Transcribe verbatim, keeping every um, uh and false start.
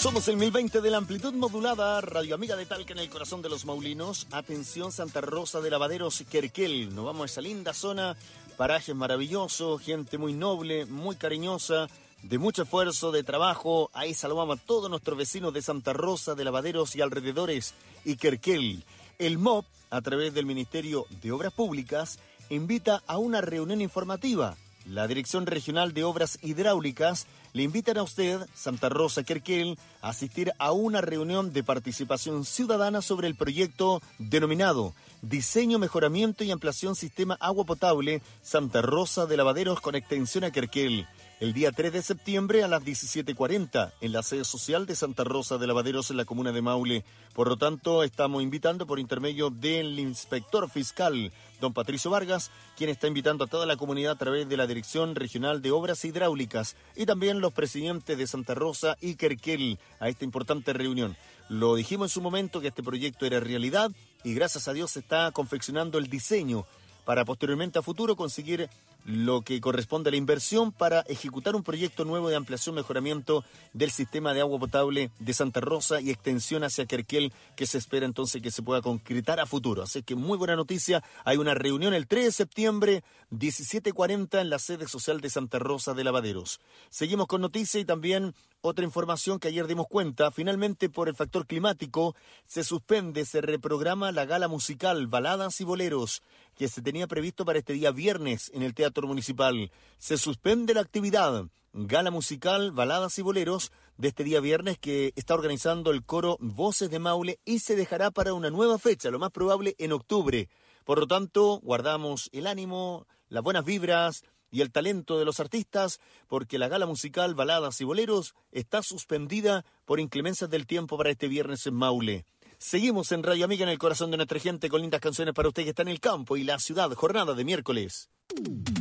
Somos el mil veinte de la amplitud modulada, Radio Amiga de Talca en el corazón de los maulinos. Atención, Santa Rosa de Lavaderos y Querquel. Nos vamos a esa linda zona, parajes maravillosos, gente muy noble, muy cariñosa, de mucho esfuerzo, de trabajo. Ahí saludamos a todos nuestros vecinos de Santa Rosa de Lavaderos y alrededores y Querquel. El M O P, a través del Ministerio de Obras Públicas, invita a una reunión informativa. La Dirección Regional de Obras Hidráulicas le invitan a usted, Santa Rosa Querquel, a asistir a una reunión de participación ciudadana sobre el proyecto denominado Diseño, Mejoramiento y Ampliación Sistema Agua Potable Santa Rosa de Lavaderos con extensión a Querquel. El día tres de septiembre a las diecisiete cuarenta en la sede social de Santa Rosa de Lavaderos en la comuna de Maule. Por lo tanto, estamos invitando por intermedio del inspector fiscal, don Patricio Vargas, quien está invitando a toda la comunidad a través de la Dirección Regional de Obras Hidráulicas y también los presidentes de Santa Rosa y Querquel a esta importante reunión. Lo dijimos en su momento que este proyecto era realidad y gracias a Dios se está confeccionando el diseño para posteriormente a futuro conseguir lo que corresponde a la inversión para ejecutar un proyecto nuevo de ampliación, mejoramiento del sistema de agua potable de Santa Rosa y extensión hacia Querquel, que se espera entonces que se pueda concretar a futuro. Así que muy buena noticia, hay una reunión el tres de septiembre, diecisiete cuarenta en la sede social de Santa Rosa de Lavaderos. Seguimos con noticias y también otra información que ayer dimos cuenta. Finalmente, por el factor climático, se suspende, se reprograma la gala musical Baladas y Boleros, que se tenía previsto para este día viernes en el Teatro Municipal. Se suspende la actividad Gala Musical, Baladas y Boleros de este día viernes que está organizando el coro Voces de Maule y se dejará para una nueva fecha, lo más probable en octubre. Por lo tanto, guardamos el ánimo, las buenas vibras y el talento de los artistas, porque la Gala Musical, Baladas y Boleros está suspendida por inclemencias del tiempo para este viernes en Maule. Seguimos en Radio Amiga en el corazón de nuestra gente con lindas canciones para usted que está en el campo y la ciudad, jornada de miércoles.